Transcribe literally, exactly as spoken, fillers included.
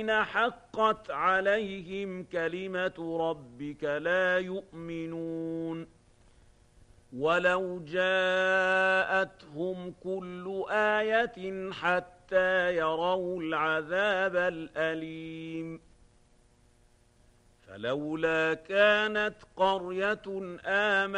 الذين حقت عليهم كلمة ربك لا يؤمنون ولو جاءتهم كل آية حتى يروا العذاب الأليم فلولا كانت قرية آمنت